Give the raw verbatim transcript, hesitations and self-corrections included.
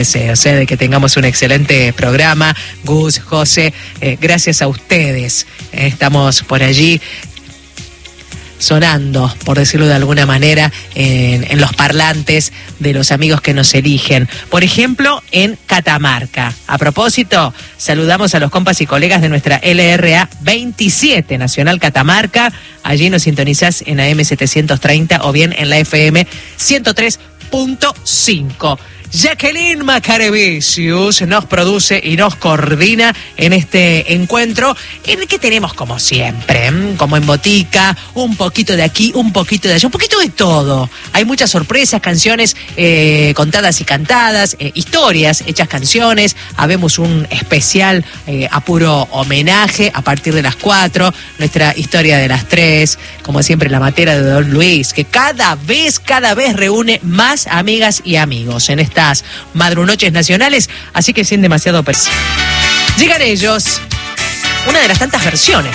O sea, de que tengamos un excelente programa. Gus, José, eh, gracias a ustedes. Eh, estamos por allí sonando, por decirlo de alguna manera, en, en los parlantes de los amigos que nos eligen. Por ejemplo, en Catamarca. A propósito, saludamos a los compas y colegas de nuestra L R A veintisiete, Nacional Catamarca. Allí nos sintonizás en A M setecientos treinta o bien en la F M ciento tres punto cinco. Jacqueline Macarevicius nos produce y nos coordina en este encuentro en el que tenemos, como siempre, como en botica, un poquito de aquí, un poquito de allá, un poquito de todo. Hay muchas sorpresas, canciones eh, contadas y cantadas, eh, historias hechas canciones. Habemos un especial eh, a puro homenaje a partir de las cuatro, nuestra historia de las tres, como siempre la matera de Don Luis, que cada vez, cada vez reúne más amigas y amigos en esta madrunoches nacionales, así que sin demasiado pers- llegan ellos, una de las tantas versiones